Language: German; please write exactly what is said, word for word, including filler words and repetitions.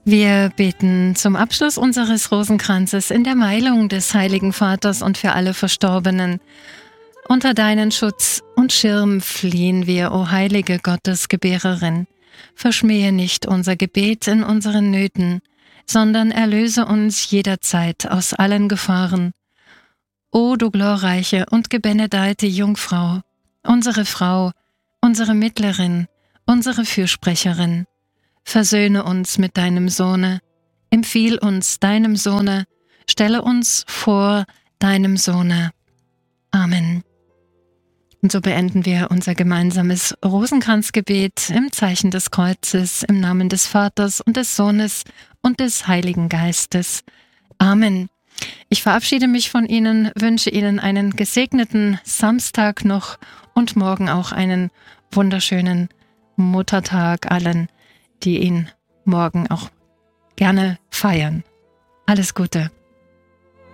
Wir beten zum Abschluss unseres Rosenkranzes in der Meilung des Heiligen Vaters und für alle Verstorbenen. Unter deinen Schutz und Schirm fliehen wir, o heilige Gottesgebärerin. Verschmähe nicht unser Gebet in unseren Nöten, sondern erlöse uns jederzeit aus allen Gefahren. O du glorreiche und gebenedeite Jungfrau, unsere Frau, unsere Mittlerin, unsere Fürsprecherin, versöhne uns mit deinem Sohne, empfiehl uns deinem Sohne, stelle uns vor deinem Sohne. Amen. Und so beenden wir unser gemeinsames Rosenkranzgebet im Zeichen des Kreuzes, im Namen des Vaters und des Sohnes und des Heiligen Geistes. Amen. Ich verabschiede mich von Ihnen, wünsche Ihnen einen gesegneten Samstag noch und morgen auch einen wunderschönen Muttertag allen, die ihn morgen auch gerne feiern. Alles Gute.